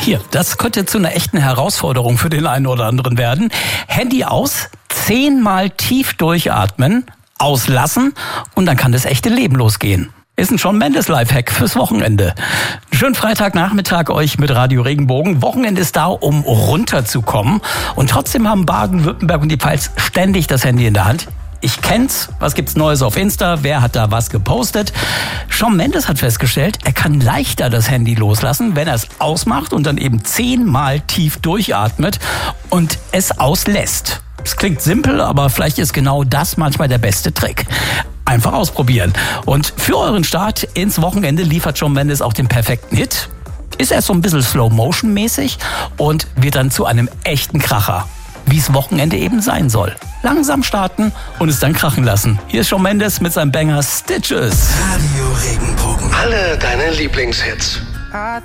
Hier, das könnte zu einer echten Herausforderung für den einen oder anderen werden. Handy aus, 10-mal tief durchatmen, auslassen und dann kann das echte Leben losgehen. Ist ein Shawn Mendes Lifehack fürs Wochenende. Schönen Freitagnachmittag euch mit Radio Regenbogen. Wochenende ist da, um runterzukommen. Und trotzdem haben Baden-Württemberg und die Pfalz ständig das Handy in der Hand. Ich kenn's. Was gibt's Neues auf Insta? Wer hat da was gepostet? Shawn Mendes hat festgestellt, er kann leichter das Handy loslassen, wenn er es ausmacht und dann eben 10-mal tief durchatmet und es auslässt. Es klingt simpel, aber vielleicht ist genau das manchmal der beste Trick. Einfach ausprobieren. Und für euren Start ins Wochenende liefert Shawn Mendes auch den perfekten Hit. Ist erst so ein bisschen Slow-Motion-mäßig und wird dann zu einem echten Kracher. Wie es Wochenende eben sein soll. Langsam starten und es dann krachen lassen. Hier ist Shawn Mendes mit seinem Banger Stitches. Radio Regenbogen. Alle deine Lieblingshits.